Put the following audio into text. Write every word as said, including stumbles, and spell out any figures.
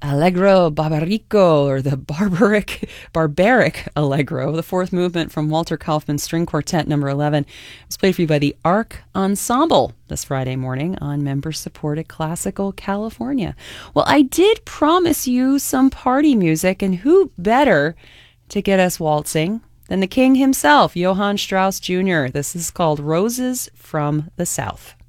Allegro Barbarico, or the Barbaric Barbaric Allegro, the fourth movement from Walter Kaufmann's String Quartet number eleven, was played for you by the Arc Ensemble this Friday morning on member-supported Classical California. Well, I did promise you some party music, and who better to get us waltzing than the king himself, Johann Strauss Junior This is called Roses from the South.